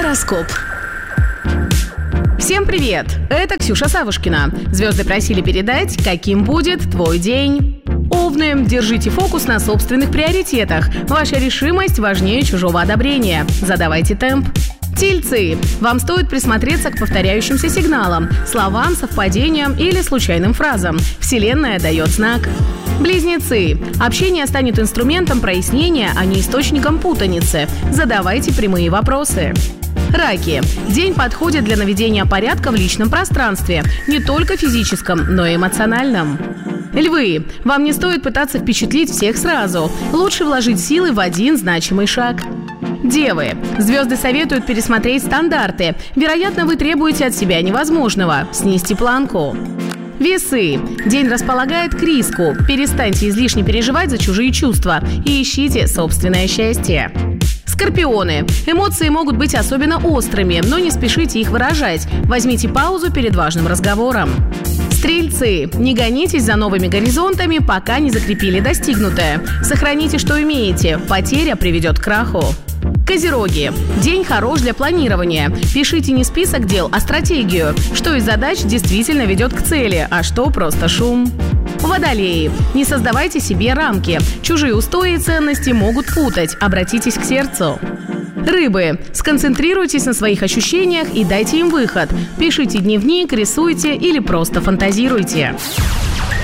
Гороскоп. Всем привет! Это Ксюша Савушкина. Звезды просили передать, каким будет твой день. Овны, держите фокус на собственных приоритетах. Ваша решимость важнее чужого одобрения. Задавайте темп. Тельцы, вам стоит присмотреться к повторяющимся сигналам, словам, совпадениям или случайным фразам. Вселенная дает знак. Близнецы, общение станет инструментом прояснения, а не источником путаницы. Задавайте прямые вопросы. Раки. День подходит для наведения порядка в личном пространстве. Не только физическом, но и эмоциональном. Львы. Вам не стоит пытаться впечатлить всех сразу. Лучше вложить силы в один значимый шаг. Девы. Звезды советуют пересмотреть стандарты. Вероятно, вы требуете от себя невозможного. Снизьте планку. Весы. День располагает к риску. Перестаньте излишне переживать за чужие чувства и ищите собственное счастье. Скорпионы. Эмоции могут быть особенно острыми, но не спешите их выражать. Возьмите паузу перед важным разговором. Стрельцы. Не гонитесь за новыми горизонтами, пока не закрепили достигнутое. Сохраните, что имеете. Потеря приведет к краху. Козероги. День хорош для планирования. Пишите не список дел, а стратегию. Что из задач действительно ведет к цели, а что просто шум. Водолеи. Не создавайте себе рамки. Чужие устои и ценности могут путать. Обратитесь к сердцу. Рыбы. Сконцентрируйтесь на своих ощущениях и дайте им выход. Пишите дневник, рисуйте или просто фантазируйте.